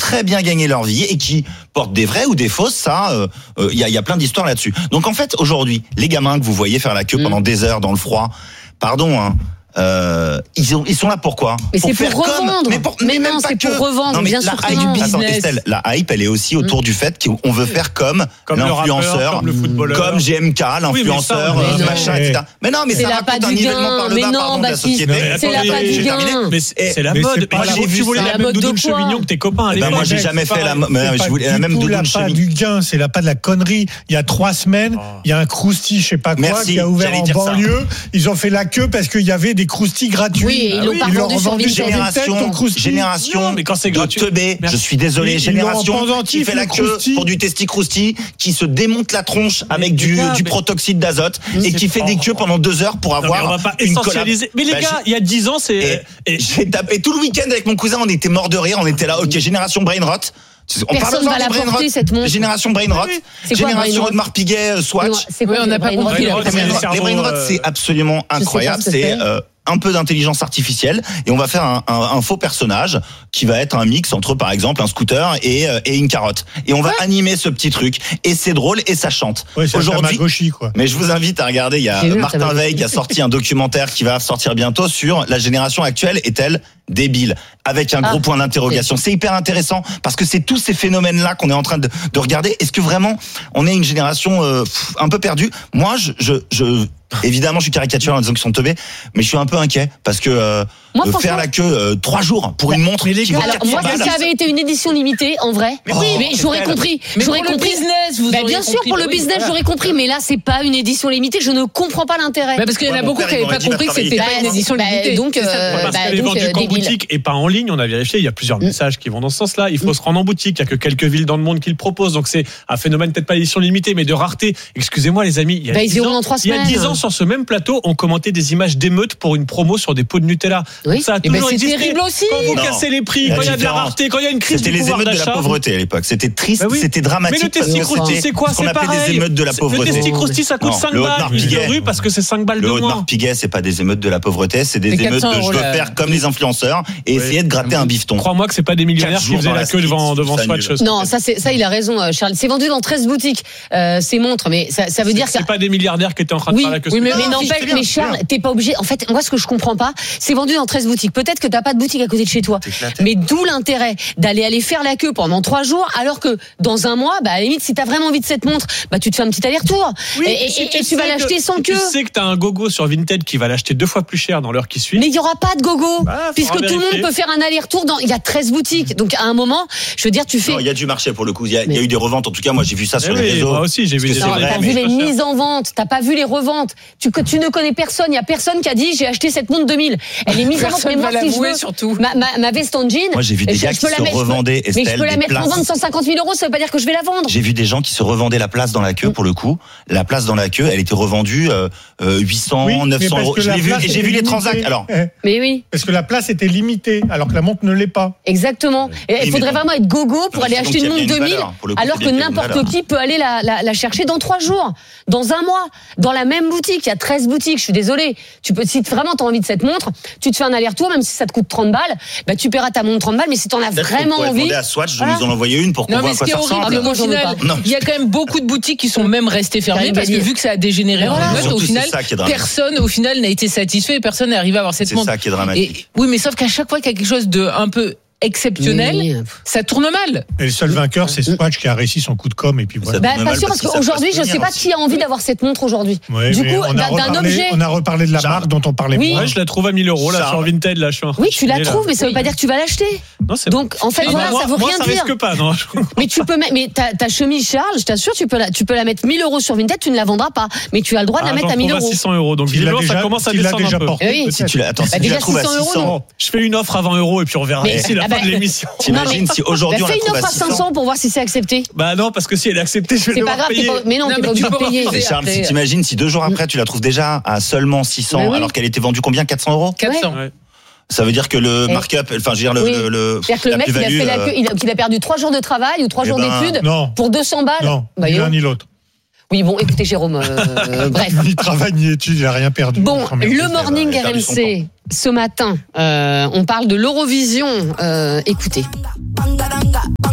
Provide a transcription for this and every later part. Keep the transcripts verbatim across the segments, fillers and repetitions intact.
très bien gagné leur vie et qui portent des vraies ou des fausses. Ça, il euh, euh, y, a, y a plein d'histoires là-dessus. Donc en fait, aujourd'hui, les gamins que vous voyez faire la queue mmh. pendant des heures dans le froid, pardon, hein. Euh, ils, ont, ils sont là pourquoi Mais pour c'est faire pour revendre. Comme, mais, pour, mais, mais non, c'est que, pour revendre. Non, mais bien la sûr que hype, non. attends, Estelle, la hype, elle est aussi autour mmh. du fait qu'on veut faire comme, comme l'influenceur, le rappeur, comme le footballeur, comme G M K, l'influenceur, oui, mais ça, machin, et cetera. Mais non, mais c'est ça raconte un nivellement par le mais bas, non, pardon, de la Baptiste, société. c'est la pas du gain. Mais c'est la mode. Moi, j'ai vu tu voulais la même doudoune chevignon que tes copains. Moi, j'ai jamais fait la même doudoune chevignon. C'est pas du gain, c'est pas de la connerie. Il y a trois semaines, il y a un croustille, je sais pas quoi, qui a ouvert en banlieue. Ils ont fait la queue parce qu'il y avait des croustilles gratuits. Ils l'ont pas vendu sur Vinted. Génération, génération mais quand c'est gratuit, de teubé, je suis désolé, ils génération qui fait la queue pour du testi crousti, qui se démonte la tronche avec du, gars, du mais... protoxyde d'azote et qui fait oh. des queues pendant deux heures pour avoir non, mais on va pas une essentialiser. Mais les bah, gars, il y a dix ans, c'est... Et, et j'ai tapé tout le week-end avec mon cousin, on était mort de rire, on était là, ok, génération brain rot. On Personne parle va la brain porter, cette montre. Génération brain rot, c'est génération Audemars Piguet, Swatch. C'est quoi, oui, on n'a pas compris. Les brain rot, c'est absolument incroyable, c'est un peu d'intelligence artificielle et on va faire un, un, un faux personnage qui va être un mix entre par exemple un scooter et, et une carotte et on va ouais. animer ce petit truc et c'est drôle et ça chante. Ouais, c'est aujourd'hui gauchie, quoi. Mais je vous invite à regarder, il y a Martin Veil qui a sorti un documentaire qui va sortir bientôt sur la génération actuelle est-elle débile avec un gros ah, point d'interrogation. C'est hyper intéressant parce que c'est tous ces phénomènes là qu'on est en train de, de regarder. Est-ce que vraiment on est une génération euh, un peu perdue? Moi je je, je évidemment, je suis caricaturé en disant qu'ils sont teubés, mais je suis un peu inquiet parce que euh, moi, faire la queue euh, trois jours pour une montre. Mais les gars, alors moi, si ça avait été une édition limitée, en vrai, mais oui, oh, mais j'aurais compris. Mais j'aurais pour compris. Le business, vous bah, bien sûr, pour le oui, business, voilà. j'aurais compris. Mais là, c'est pas une édition limitée. Je ne comprends pas l'intérêt. Bah parce qu'il y en a ouais, beaucoup qui n'avaient pas compris que c'était bah, pas une édition bah, limitée. Donc, euh, parce bah, qu'elle est donc, vendue euh, qu'en boutique et pas en ligne. On a vérifié. Il y a plusieurs messages qui vont dans ce sens-là. Il faut se rendre en boutique. Il y a que quelques villes dans le monde qui le proposent. Donc c'est un phénomène peut-être pas édition limitée, mais de rareté. Excusez-moi, les amis. Il y a dix ans, sur ce même plateau, on commentait des images d'émeutes pour une promo sur des pots de Nutella. Oui. Ça a et toujours ben existé. C'est terrible aussi. Quand vous non. cassez les prix, la quand il y a de la rareté, quand il y a une crise c'était du pouvoir d'achat. C'était les émeutes de la pauvreté à l'époque. C'était triste, bah oui. c'était dramatique. Mais le testi crousti, c'est quoi? C'est pareil. Des émeutes de la pauvreté. Le testi crousti, ça coûte non, cinq balles de rue parce que c'est cinq balles de moins. Le Audemars Piguet, c'est pas des émeutes de la pauvreté, c'est des émeutes de je veux faire comme les influenceurs et essayer de gratter un bifton. Crois-moi que c'est pas des millionnaires qui faisaient la queue devant devant Swatch. Non, ça c'est ça il a raison Charles. C'est vendu dans treize boutiques ces montres, mais ça ça veut dire que c'est pas des milliardaires qui étaient en train de faire la queue. Oui, mais n'empêche, mais Charles, t'es pas obligé. En fait, moi ce que je comprends pas, c'est vendu dans treize boutiques. Peut-être que t'as pas de boutique à côté de chez toi. Mais d'où l'intérêt d'aller aller faire la queue pendant trois jours, alors que dans un mois, bah à la limite, si t'as vraiment envie de cette montre, bah tu te fais un petit aller-retour oui, et, et, et, et tu vas l'acheter sans queue. Tu sais que t'as un gogo sur Vinted qui va l'acheter deux fois plus cher dans l'heure qui suit. Mais il y aura pas de gogo, bah, puisque tout le monde peut faire un aller-retour dans. Il y a treize boutiques, donc à un moment, je veux dire, tu fais. Non, il y a du marché pour le coup. Il y a, mais... il y a eu des reventes. En tout cas, moi j'ai vu ça sur oui, les réseaux. Moi aussi, j'ai vu. C'est non, vrai, t'as mais... vu les mises en vente, t'as pas vu les reventes. Tu, tu ne connais personne. Il y a personne qui a dit j'ai acheté cette montre deux mille. Elle est mise en vente. Mais moi, si je veux, surtout. Ma, ma, ma veste en jean. Moi j'ai vu des je, gars je qui se revendaient. Mais je peux la mettre en vente cent cinquante mille euros. Ça veut pas dire que je vais la vendre. J'ai vu des gens qui se revendaient la place dans la queue pour le coup. La place dans la queue, elle était revendue euh, huit cents, oui, neuf cents euros. Je l'ai vu et j'ai vu les transacts. Alors. Mais oui. Parce que la place était limitée, alors que la montre ne l'est pas. Exactement. Et il faudrait vraiment être gogo pour aller acheter une montre deux mille, alors que n'importe qui peut aller la, la, la chercher dans trois jours, dans un mois, dans la même boutique. Il y a treize boutiques. Je suis désolée. Tu peux, si vraiment t'as envie de cette montre, tu te fais un aller-retour, même si ça te coûte trente balles, bah tu paieras ta montre trente balles. Mais si t'en as vraiment envie. Demander à Swatch de nous en envoyer une pour qu'on voit à quoi ça ressemble. Au final, il y a quand même beaucoup de boutiques qui sont même restées fermées parce que vu que ça a dégénéré en émeute, au final, personne au final n'a été satisfait et personne n'est arrivé à avoir cette montre. C'est ça qui est dramatique. Oui, mais sauf qu'à chaque fois qu'il y a quelque chose de un peu exceptionnel, oui. ça tourne mal. Et le seul vainqueur, c'est Swatch qui a réussi son coup de com et puis voilà. Bah, pas sûr parce qu'aujourd'hui, je sais pas qui a envie d'avoir cette montre aujourd'hui. Ouais, du coup, d'un objet. On a reparlé de la marque dont on parlait. Oui. Ouais, je la trouve à mille euros là sur Vinted là. Je suis oui, tu la trouves, mais ça veut pas dire que tu vas l'acheter. Non, c'est donc en fait, voilà, ça veut rien dire. Ça risque pas, non. Mais tu peux mettre, mais ta, ta chemise Charles, je t'assure, tu peux la, tu peux la mettre mille euros sur Vinted, tu ne la vendras pas, mais tu as le droit de la mettre à mille euros. six cents euros, donc ça commence à descendre un peu. Si tu la, attends, si tu la trouves à six cents, je fais une offre à vingt euros et puis on verra d'ici la fin de l'émission. T'imagines si aujourd'hui on la trouve à six cents. Fais une offre à cinq cents pour voir si c'est accepté. Bah non, parce que si elle est acceptée, je vais devoir payer. Mais non, t'es pas obligé de payer. Charles, si t'imagines si deux jours après tu la trouves déjà à seulement six cents alors qu'elle était vendue combien, quatre cents euros? quatre cents. Ça veut dire que le markup, enfin, je veux dire le, oui. le, le c'est-à-dire que le mec, il a fait la queue, il a, il a perdu trois jours de travail ou trois jours ben, d'études non. pour deux cents balles. Non, bah, ni l'un ni l'autre. Oui, bon, écoutez, Jérôme, euh, bref. Ni travail ni études, il n'a rien perdu. Bon, le morning R M C, ce matin, euh, on parle de l'Eurovision. Euh, écoutez.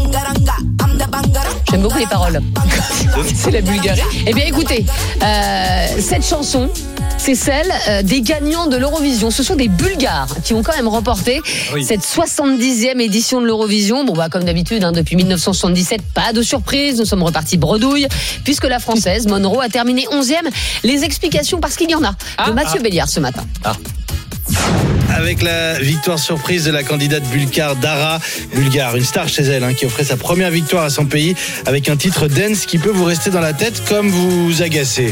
J'aime beaucoup les paroles. C'est la Bulgarie. Eh bien, écoutez, euh, cette chanson, c'est celle euh, des gagnants de l'Eurovision. Ce sont des Bulgares qui ont quand même remporté oui. cette soixante-dixième édition de l'Eurovision. Bon, bah, comme d'habitude, hein, depuis dix-neuf cent soixante-dix-sept, pas de surprise. Nous sommes repartis bredouille, puisque la Française, Monroe, a terminé onzième. Les explications, parce qu'il y en a, de Mathieu ah. Béliard ce matin. Ah. Avec la victoire surprise de la candidate bulgare Dara, bulgare, une star chez elle, hein, qui offrait sa première victoire à son pays avec un titre dance qui peut vous rester dans la tête comme vous agacer.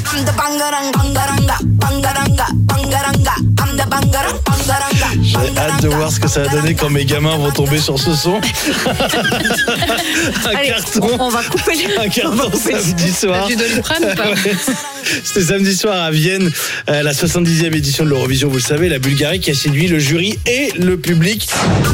J'ai hâte de voir ce que ça va donner quand mes gamins vont tomber sur ce son. un Allez, carton. On va couper les... Un carton samedi soir. Tu dois le prendre ou pas? Ouais. C'était samedi soir à Vienne, euh, la soixante-dixième édition de l'Eurovision, vous le savez, la Bulgarie qui a séduit le jury et le public.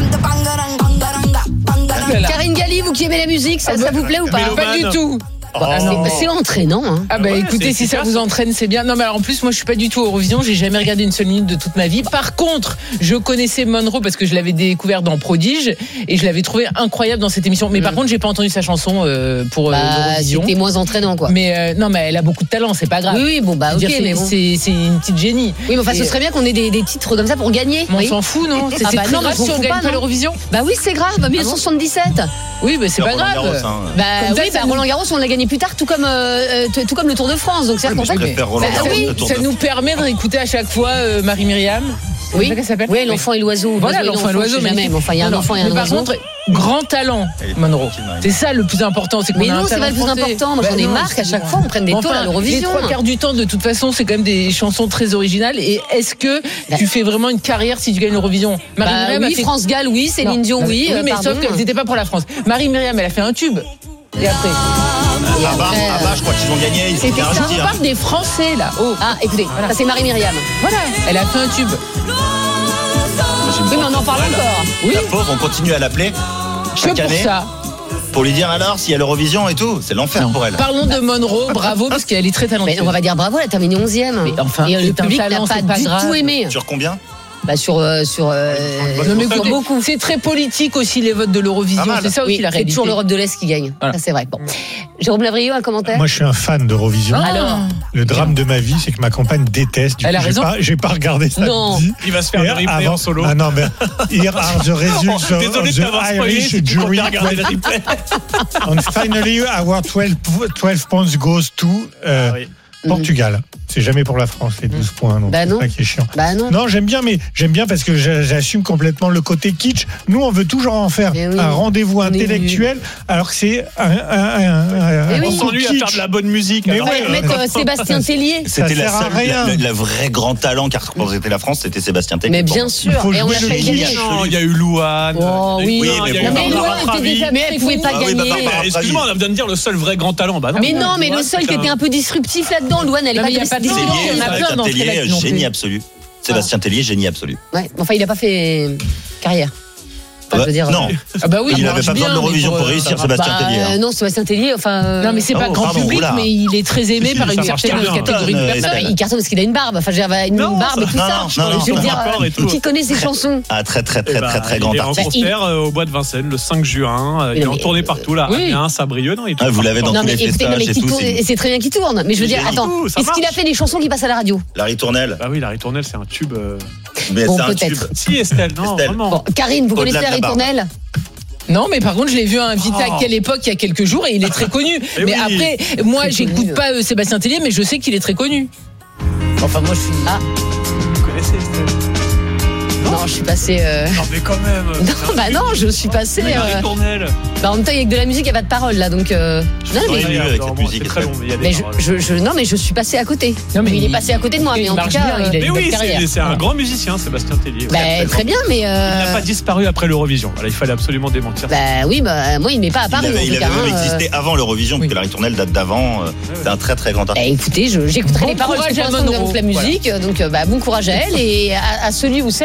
Karine Galli, vous qui aimez la musique, ça, ça vous plaît ou pas? Pas du tout. Oh. C'est, c'est entraînant. Hein. Ah bah ouais, écoutez, si ça vous entraîne, c'est bien. Non mais alors en plus, moi je suis pas du tout Eurovision, j'ai jamais regardé une seule minute de toute ma vie. Par contre, je connaissais Monroe parce que je l'avais découvert dans Prodige et je l'avais trouvé incroyable dans cette émission. Mais mmh. par contre, j'ai pas entendu sa chanson euh, pour bah, l'Eurovision. C'était moins entraînant quoi. Mais euh, non mais elle a beaucoup de talent, c'est pas grave. Oui, oui bon bah ok, dire, c'est, mais bon. c'est, c'est une petite génie. Oui, mais enfin, et ce serait bien qu'on ait des, des titres comme ça pour gagner. Mais on oui. s'en fout, non? C'est, ah c'est bah très non, grave si on gagne pas l'Eurovision. Bah oui, c'est grave. dix-neuf cent soixante-dix-sept. Oui, mais c'est pas grave. Garros, hein. Bah comme oui, bah Roland Garros, on l'a gagné plus tard, tout comme euh, tout, tout comme le Tour de France. Donc c'est oui, pour ça que bah, oui, ça nous permet de réécouter à chaque fois euh, Marie-Myriam. Oui, qu'elle s'appelle oui, l'enfant et l'oiseau. Voilà, l'enfant et l'oiseau, jamais. Mais enfin, il y a un enfant et un oiseau. Par contre, grand talent, Monroe. C'est ça le plus important, c'est qu'on mais a non, un c'est pas le plus français. important. Moi, j'en ai marre qu'à chaque fois on prenne des taux à l'Eurovision. Les trois quarts du temps, de toute façon, c'est quand même des chansons très originales. Et est-ce que tu fais vraiment une carrière si tu gagnes l'Eurovision? Marie-Myriam, oui, France Gall, oui, Céline Dion, oui. Oui, mais sauf qu'elles n'étaient pas pour la France. Marie-Myriam, elle a fait un tube. Et après Là-bas, là-bas, je crois qu'ils ont gagné. C'est ça, on parle des Français là. Oh. Ah, écoutez, voilà. Ça c'est Marie-Myriam. Voilà, elle a fait un tube. Oui, mais on en parle encore. Oui. La pauvre, on continue à l'appeler chaque que pour année. Ça. Pour lui dire alors s'il y a l'Eurovision et tout, c'est l'enfer non. pour elle. Parlons de Monroe, bravo parce qu'elle est très talentueuse. Mais on va dire bravo, elle a terminé onzième. Mais enfin, et le public talent, n'a pas, pas du grave. tout aimé. Sur combien? Bah sur euh, sur euh, non, mais écoutez, beaucoup. C'est très politique aussi les votes de l'Eurovision. C'est ça aussi oui, la réalité. C'est toujours l'Europe de l'Est qui gagne. Voilà. Ça c'est vrai. Bon. Jérôme Lavrieux, un commentaire? Moi je suis un fan d'Eurovision. Ah. Alors, le drame de ma vie, c'est que ma compagne déteste. Du Elle coup, a raison. J'ai pas, j'ai pas regardé ça. Non. Il va se faire le replay en solo. Ah non, mais here are the results oh, désolé of de the Irish jury. Regarder le replay. And finally, our twelve, twelve points goes to euh, ah, oui. Portugal. C'est jamais pour la France les douze points, donc bah c'est non. ça qui est chiant. Bah non. non, j'aime bien, mais j'aime bien parce que j'assume complètement le côté kitsch. Nous, on veut toujours en faire oui. un rendez-vous intellectuel, alors que c'est un, un, un, un oui. On s'ennuie à faire de la bonne musique. Mais ouais, mettre euh, Sébastien Tellier. C'était la seule, la, la, la vraie grand talent qui a représenté la France, c'était Sébastien Tellier. Mais bien sûr. Et on l'a fait gagner. Il y a eu Louane. Oh oui, il y a eu Louane. Mais elle pouvait pas gagner. Excuse-moi, on vient de dire le seul vrai grand talent. Mais non, mais le seul qui était un peu disruptif là-dedans, Louane, elle est pas disruptive. Tellier, génie absolu. Sébastien ah. Tellier, génie absolu. Ouais, enfin, il n'a pas fait carrière. Enfin, bah, je veux dire, non. Ah bah oui, il n'avait pas besoin de l'Eurovision pour, pour réussir, bah, Sébastien bah, Tellier. Hein. Non, Sébastien Tellier, enfin. Euh... Non, mais c'est oh, pas grand pardon, public, oula. Mais il est très aimé si, par une certaine catégorie de personnes. Il cartonne parce qu'il a une barbe. Enfin, j'ai une non, barbe et tout ça. Je veux dire, qui connaît ses chansons? Ah, très, très, très, très, très grand artiste. Il est en concert au Bois de Vincennes le cinq juin. Il est en tournée partout là. Amiens, Saint-Brieuc. Vous l'avez dans tous les festivals et tout. Et c'est très bien qu'il tourne. Mais je veux dire, attends, est-ce qu'il a fait des chansons qui passent à la radio? Larry Tournelle. Bah oui, Larry Tournelle, c'est un tube. Mais c'est un tube. Si, Estelle, non, vraiment. Karine, vous connaissez Larry Tournelle? Non, mais par contre, je l'ai vu à Invita oh. à quelle époque, il y a quelques jours, et il est très connu. mais oui. après, moi, très j'écoute connu. pas euh, Sébastien Tellier, mais je sais qu'il est très connu. Enfin, moi, je suis. Ah. Vous connaissez Estelle? Non, non, je suis passé. Euh... Non, mais quand même. Non, bah non, je suis passé. Mais Larry Tournelle. Bah en même temps, avec de la musique, il n'y a pas de parole là, donc. Euh... Non, mais mieux avec cette musique. Très long, il y a des mais je, je, je, non, mais je suis passé à côté. Non, mais il, il est passé à côté de moi, mais en tout cas, bien, il a mais une oui, carrière. C'est un grand musicien, Sébastien Tellier. Bah très bien, mais. Il n'a pas disparu après l'Eurovision. Voilà, il fallait absolument démentir. Bah oui, bah moi, il n'est pas apparu. Il avait même existé avant l'Eurovision, parce que Larry Tournelle date d'avant. C'est un très très grand artiste. Écoutez, j'écouterai les paroles de la musique, donc bon courage à elle et à celui ou celle qui l'a remplacé.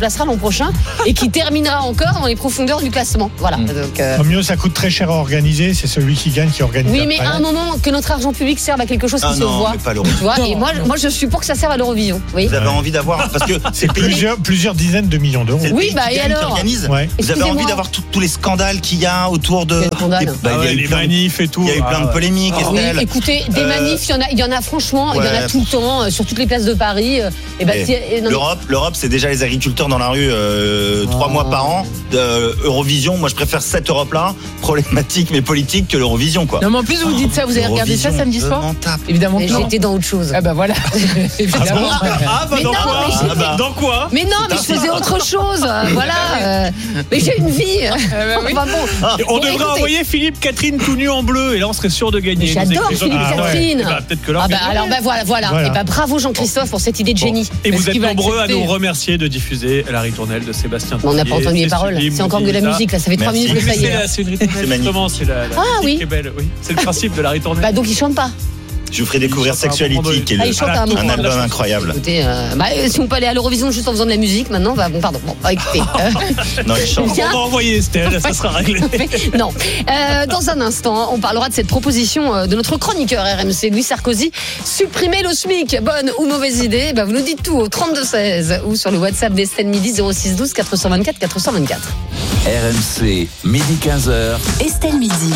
replacera l'an prochain et qui terminera encore dans les profondeurs du classement. Voilà. Mmh. Donc, euh... Au mieux, ça coûte très cher à organiser. C'est celui qui gagne qui organise. Oui, mais à un moment que notre argent public serve à quelque chose ah qui non, se voit. Mais pas l'Eurovision. Tu vois, et moi, moi, je suis pour que ça serve à l'Eurovision. Oui. Vous avez envie d'avoir parce que c'est plusieurs, plusieurs dizaines de millions d'euros. Oui, bah et alors ouais. Vous avez envie d'avoir tous les scandales qu'il y a autour de. Bah, ah ouais, les manifs et tout. Il y a eu plein de polémiques. Ah, oui, écoutez, des manifs, il y en a, il y en a franchement, ouais. il y en a tout le temps sur toutes les places de Paris. Et bah, et et non, L'Europe, mais... l'Europe, c'est déjà les agriculteurs dans la rue euh, trois oh. mois par an. Euh, Eurovision, moi je préfère cette Europe-là, problématique mais politique, que l'Eurovision quoi. Non mais en plus vous dites ça, vous avez regardé ça samedi soir? Évidemment que j'étais dans autre chose. Ah bah voilà. Évidemment. Ah, bon ah bah mais dans non, quoi mais ah bah. Dans quoi Mais non, mais je faisais autre chose. Voilà. Euh, mais j'ai une vie. Ah bah oui. Enfin, bon. ah. On bon, devrait écoutez. envoyer Philippe Catherine tout nu en bleu et là on serait sûr de gagner. Mais j'adore Philippe ah, Catherine. Ouais. Bah, peut-être que là. Ah bah alors bah voilà voilà. voilà. Et bah bravo Jean-Christophe pour cette idée de génie. Bon. Et vous êtes nombreux à nous remercier de diffuser la ritournelle de Sébastien. On n'a pas entendu les paroles. C'est encore de la musique là. Ça fait trois minutes que ça y est. C'est une ritournelle. Justement, c'est la. Ah oui. C'est le principe de la ritournelle. Bah donc il chante pas. Je vous ferai découvrir Sexuality, qui est le, ah, un, un album incroyable. Écoutez, euh, bah, si on peut aller à l'Eurovision juste en faisant de la musique, maintenant, bah, bon, pardon. Bon, écoutez. Euh, non, il chante. On va envoyer Estelle, ça sera réglé. Non. Euh, dans un instant, on parlera de cette proposition de notre chroniqueur R M C, Louis Sarkozy. Supprimer le SMIC, bonne ou mauvaise idée? Bah, vous nous dites tout au trente-deux seize ou sur le WhatsApp d'Estelle Midi zéro six douze quatre cent vingt-quatre quatre cent vingt-quatre. R M C, midi quinze heures. Estelle Midi.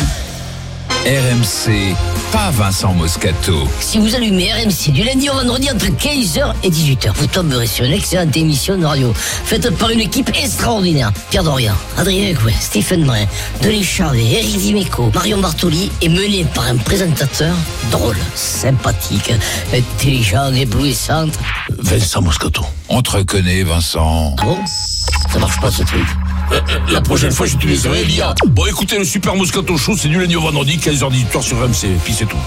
R M C, pas Vincent Moscato. Si vous allumez R M C du lundi au vendredi entre quinze heures et dix-huit heures, vous tomberez sur une excellente émission de radio faite par une équipe extraordinaire. Pierre Dorian, Adrien Gouin, Stephen Brun, Denis Charvet, Éric Dimeco, Marion Bartoli est menée par un présentateur drôle, sympathique, intelligent, éblouissant. Vincent Moscato. On te reconnaît, Vincent. Ah bon? Ça marche pas ce truc. Euh, euh, la prochaine fois, j'utiliserai l'I A. Bon, écoutez, le Super Moscato Show, c'est du lundi au vendredi, quinze heures dix-huit heures sur R M C. Puis c'est tout.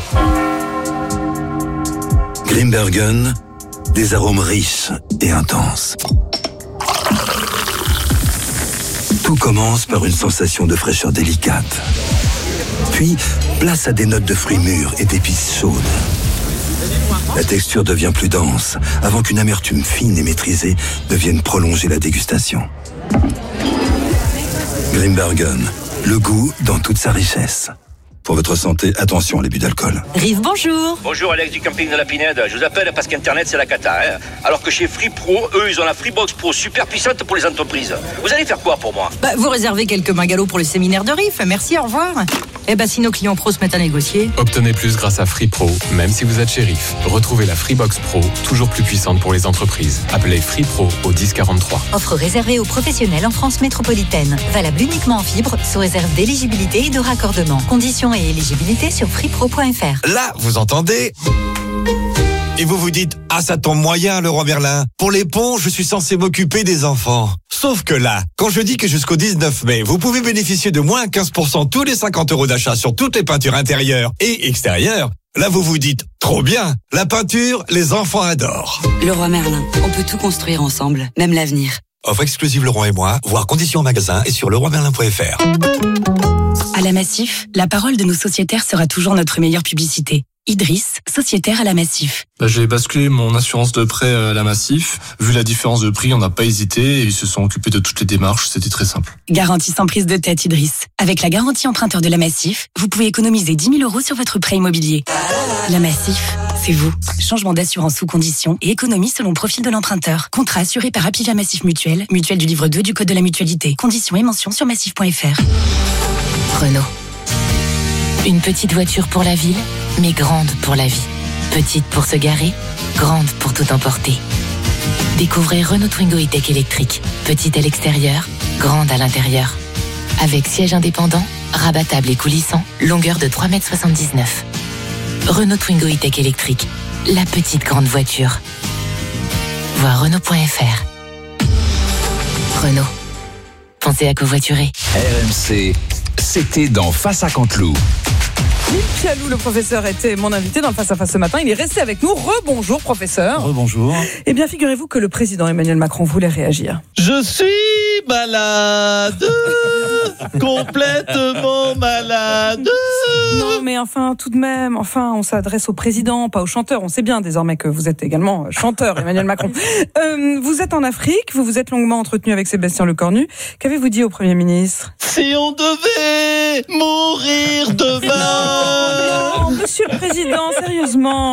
Grimbergen, des arômes riches et intenses. Tout commence par une sensation de fraîcheur délicate. Puis, place à des notes de fruits mûrs et d'épices chaudes. La texture devient plus dense, avant qu'une amertume fine et maîtrisée ne vienne prolonger la dégustation. Grimbergen, le goût dans toute sa richesse. Pour votre santé, attention à l'abus d'alcool. Rive, bonjour. Bonjour, Alex du camping de la Pinède. Je vous appelle parce qu'Internet, c'est la cata. Hein. Alors que chez Free Pro, eux, ils ont la Freebox Pro super puissante pour les entreprises. Vous allez faire quoi pour moi? Bah, vous réservez quelques bungalows pour le séminaire de Riff. Merci, au revoir. Eh ben, si nos clients pros se mettent à négocier. Obtenez plus grâce à Free Pro, même si vous êtes chez Riff. Retrouvez la Freebox Pro, toujours plus puissante pour les entreprises. Appelez Free Pro au dix quarante-trois. Offre réservée aux professionnels en France métropolitaine. Valable uniquement en fibre, sous réserve d'éligibilité et de raccordement. Conditions et éligibilité sur freepro point f r. Là, vous entendez ? Et vous vous dites, ah ça tombe moyen Leroy Merlin. Pour les ponts, je suis censé m'occuper des enfants. Sauf que là, quand je dis que jusqu'au dix-neuf mai, vous pouvez bénéficier de moins quinze pour cent tous les cinquante euros d'achat sur toutes les peintures intérieures et extérieures, là vous vous dites, trop bien, la peinture, les enfants adorent. Leroy Merlin, on peut tout construire ensemble, même l'avenir. Offre exclusive Leroy et moi, voir conditions en magasin et sur leroy merlin point f r. À la Massif, la parole de nos sociétaires sera toujours notre meilleure publicité. Idriss, sociétaire à la Massif. Bah, j'ai basculé mon assurance de prêt à la Massif. Vu la différence de prix, on n'a pas hésité et ils se sont occupés de toutes les démarches. C'était très simple. Garantie sans prise de tête, Idriss. Avec la garantie emprunteur de la Massif, vous pouvez économiser dix mille euros sur votre prêt immobilier. La Massif, c'est vous. Changement d'assurance sous condition et économie selon le profil de l'emprunteur. Contrat assuré par Apivia Massif Mutuelle, mutuelle du livre deux du Code de la mutualité. Conditions et mentions sur massif point f r. Renault. Une petite voiture pour la ville, mais grande pour la vie. Petite pour se garer, grande pour tout emporter. Découvrez Renault Twingo E-Tech électrique. Petite à l'extérieur, grande à l'intérieur. Avec siège indépendant, rabattable et coulissant, longueur de trois mètres soixante-dix-neuf. Renault Twingo E-Tech électrique, la petite grande voiture. Voir Renault point f r. Renault. Pensez à covoiturer. R M C, c'était dans Face à Canteloup. Philippe Pialou, le professeur, était mon invité dans le Face à Face ce matin. Il est resté avec nous. Rebonjour, professeur. Rebonjour. Eh bien, figurez-vous que le président Emmanuel Macron voulait réagir. Je suis malade, complètement malade. Non, mais enfin, tout de même, enfin, on s'adresse au président, pas au chanteur. On sait bien désormais que vous êtes également chanteur, Emmanuel Macron. Euh, vous êtes en Afrique, vous vous êtes longuement entretenu avec Sébastien Lecornu. Qu'avez-vous dit au Premier ministre ? Si on devait mourir demain. Non, Monsieur le Président, sérieusement.